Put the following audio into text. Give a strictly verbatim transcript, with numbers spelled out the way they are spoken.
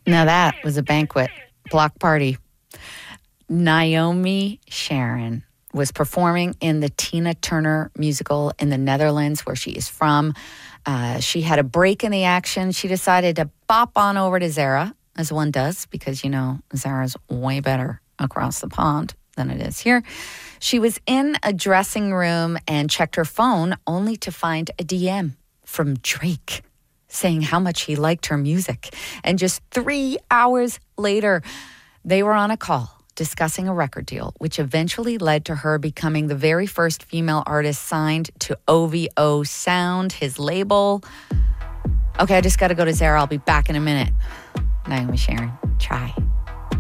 Now that was a banquet, block party. Naomi Sharon was performing in the Tina Turner musical in the Netherlands, where she is from. Uh, she had a break in the action. She decided to bop on over to Zara, as one does, because, you know, Zara's way better across the pond than it is here. She was in a dressing room and checked her phone only to find a D M from Drake saying how much he liked her music. And just three hours later, they were on a call discussing a record deal, which eventually led to her becoming the very first female artist signed to O V O Sound, his label. Okay, I just got to go to Zara. I'll be back in a minute. Naomi Sharon, try.